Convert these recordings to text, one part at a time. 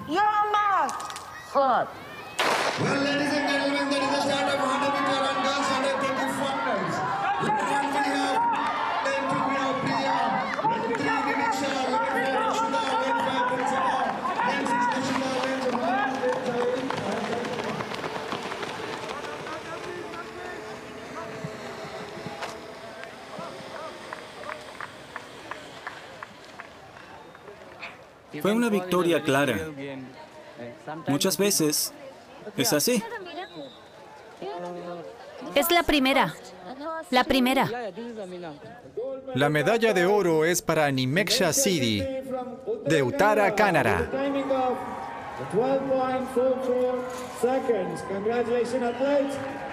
Hot. Well, ladies and gentlemen, that is the start of 100-meter and girls under 20 finals. Later on, we have Priya, then 3 Dineksha, then 5 Rishita, then 5 Prinsima, then 6 Nishita, then 7 Fue una victoria clara. Muchas veces es así. Es la primera. La primera. La medalla de oro es para Nimeksha Sidhi, de Uttara Kannada. 12.44 seconds. Congratulations, athletes.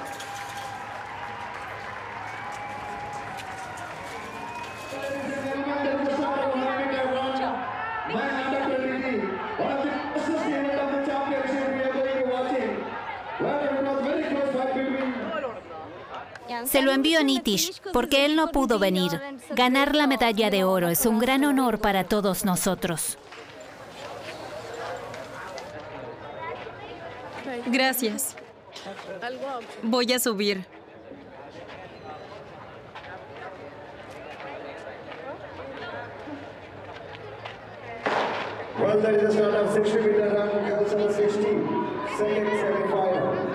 Se lo envío a Nitish, porque él no pudo venir. Ganar la medalla de oro es un gran honor para todos nosotros. Gracias. Voy a subir. Well, that is the start of 60-meter run, girls under 60, second semi-final.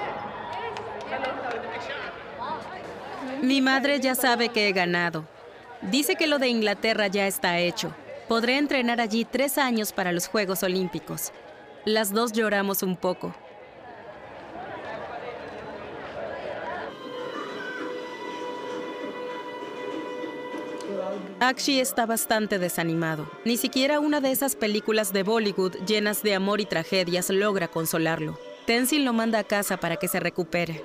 Mi madre ya sabe que he ganado. Dice que lo de Inglaterra ya está hecho. Podré entrenar allí 3 años para los Juegos Olímpicos. Las dos lloramos un poco. Akshi está bastante desanimado. Ni siquiera una de esas películas de Bollywood llenas de amor y tragedias logra consolarlo. Tenzin lo manda a casa para que se recupere.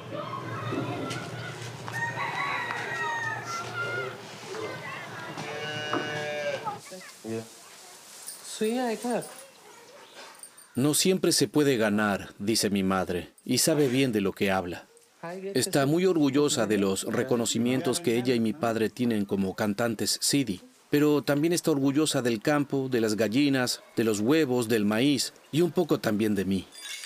No siempre se puede ganar, dice mi madre, y sabe bien de lo que habla. Está muy orgullosa de los reconocimientos que ella y mi padre tienen como cantantes Sidhi, pero también está orgullosa del campo, de las gallinas, de los huevos, del maíz y un poco también de mí.